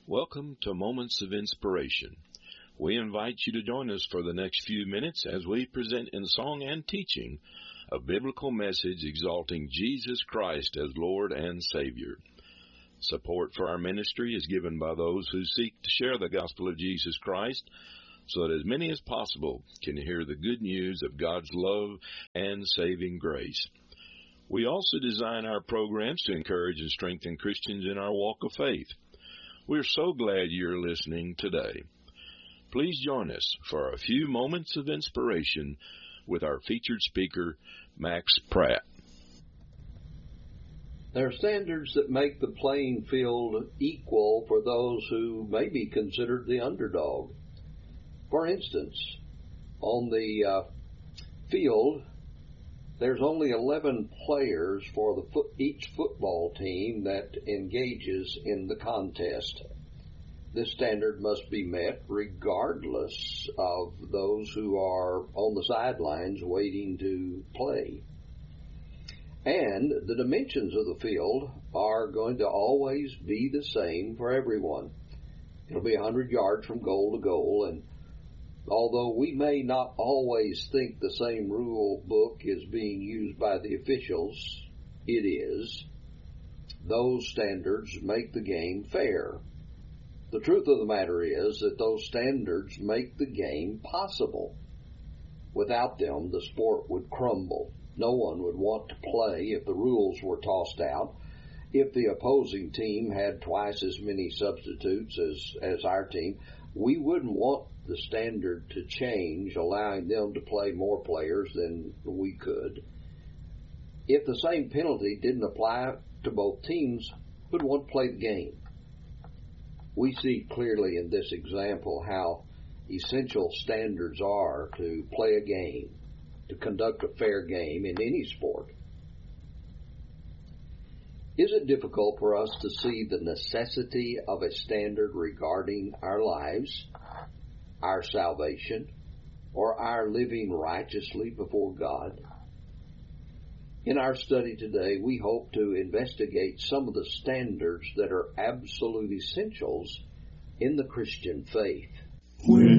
Welcome to Moments of Inspiration. We invite you to join us for the next few minutes as we present in song and teaching a biblical message exalting Jesus Christ as Lord and Savior. Support for our ministry is given by those who seek to share the gospel of Jesus Christ so that as many as possible can hear the good news of God's love and saving grace. We also design our programs to encourage and strengthen Christians in our walk of faith. We're so glad you're listening today. Please join us for a few moments of inspiration with our featured speaker, Max Pratt. There are standards that make the playing field equal for those who may be considered the underdog. For instance, on the field, there's only 11 players for each football team that engages in the contest. This standard must be met regardless of those who are on the sidelines waiting to play. And the dimensions of the field are going to always be the same for everyone. It'll be 100 yards from goal to goal, and although we may not always think the same rule book is being used by the officials, it is. Those standards make the game fair. The truth of the matter is that those standards make the game possible. Without them, the sport would crumble. No one would want to play if the rules were tossed out. If the opposing team had twice as many substitutes as our team, we wouldn't want the standard to change, allowing them to play more players than we could. If the same penalty didn't apply to both teams, who'd want to play the game? We see clearly in this example how essential standards are to play a game, to conduct a fair game in any sport. Is it difficult for us to see the necessity of a standard regarding our lives, our salvation, or our living righteously before God? In our study today, we hope to investigate some of the standards that are absolute essentials in the Christian faith.